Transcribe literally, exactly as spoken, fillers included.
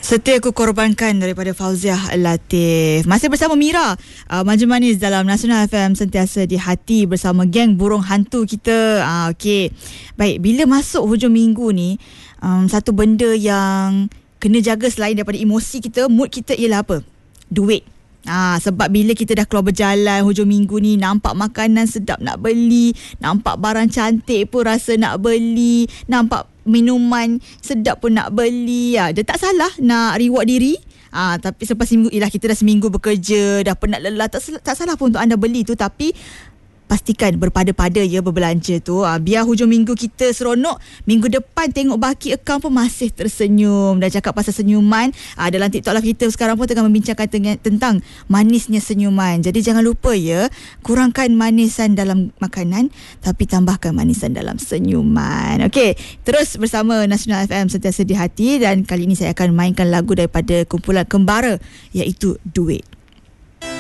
Setia Ku Korbankan daripada Fauziah Latif. Masih bersama Mira, uh, Maju Manis dalam Nasional F M, sentiasa di hati bersama geng burung hantu kita. uh, Okey, baik, bila masuk hujung minggu ni, um, satu benda yang kena jaga selain daripada emosi kita, mood kita ialah apa? Duit. Ah, sebab bila kita dah keluar berjalan hujung minggu ni, nampak makanan sedap nak beli, nampak barang cantik pun rasa nak beli, nampak minuman sedap pun nak beli. Ah, dia tak salah nak reward diri. Ah, tapi selepas seminggu, ialah kita dah seminggu bekerja, dah penat lelah, tak, tak salah pun untuk anda beli tu, tapi pastikan berpada-pada ya berbelanja tu. Ha, biar hujung minggu kita seronok, minggu depan tengok baki akaun pun masih tersenyum. Dan cakap pasal senyuman, ha, dalam TikTok live kita sekarang pun tengah membincangkan teng- tentang manisnya senyuman. Jadi jangan lupa ya, kurangkan manisan dalam makanan, tapi tambahkan manisan dalam senyuman. Okey, terus bersama Nasional F M, sentiasa di hati. Dan kali ini saya akan mainkan lagu daripada kumpulan Kembara, iaitu Duit.